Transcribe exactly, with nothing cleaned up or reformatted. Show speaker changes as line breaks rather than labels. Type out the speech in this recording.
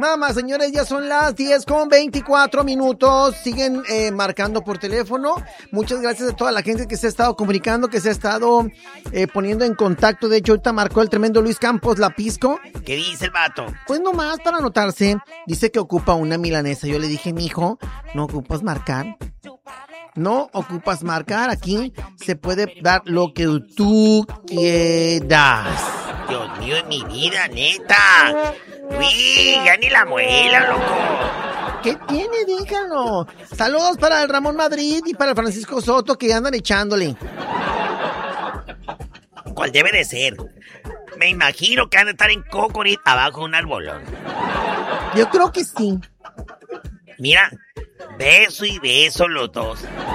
Nada más, señores, ya son las diez con veinticuatro minutos. Siguen eh, marcando por teléfono. Muchas gracias a toda la gente que se ha estado comunicando, que se ha estado eh, poniendo en contacto. De hecho, ahorita marcó el tremendo Luis Campos Lapisco.
¿Qué dice el vato?
Pues nomás para anotarse, dice que ocupa una milanesa. Yo le dije, mijo, no ocupas marcar. No ocupas marcar, aquí se puede dar lo que tú quieras.
Dios mío, en mi vida, neta. Uy, ya ni la muela, loco.
¿Qué tiene? Déjalo. Saludos para el Ramón Madrid y para el Francisco Soto que andan echándole.
¿Cuál debe de ser? Me imagino que han de estar en Cocorit abajo de un arbolón.
Yo creo que sí.
Mira, beso y beso los dos.